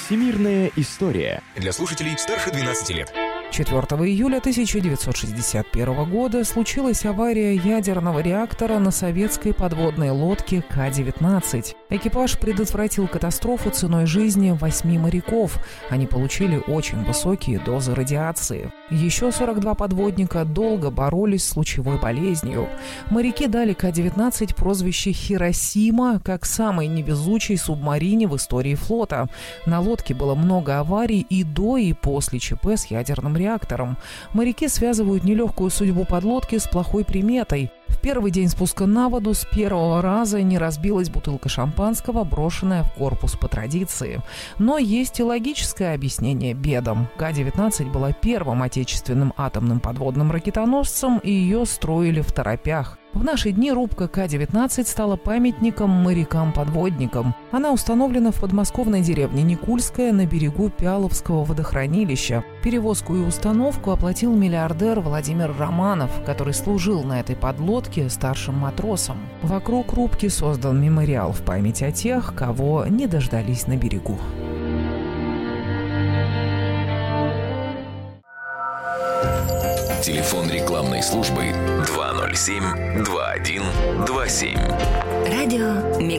Всемирная история. Для слушателей старше 12 лет. 4 июля 1961 года случилась авария ядерного реактора на советской подводной лодке К-19. Экипаж предотвратил катастрофу ценой жизни 8 моряков. Они получили очень высокие дозы радиации. Еще 42 подводника долго боролись с лучевой болезнью. Моряки дали К-19 прозвище «Хиросима» как самой невезучей субмарине в истории флота. На лодке было много аварий и до, и после ЧП с ядерным реактором. Моряки связывают нелегкую судьбу подлодки с плохой приметой. В первый день спуска на воду с первого раза не разбилась бутылка шампанского, брошенная в корпус по традиции. Но есть и логическое объяснение бедам. К-19 была первым отечественным атомным подводным ракетоносцем, и ее строили второпях. В наши дни рубка К-19 стала памятником морякам-подводникам. Она установлена в подмосковной деревне Никульская на берегу Пяловского водохранилища. Перевозку и установку оплатил миллиардер Владимир Романов, который служил на этой подлодке старшим матросом. Вокруг рубки создан мемориал в память о тех, кого не дождались на берегу. Телефон рекламной службы 207 2127. Радио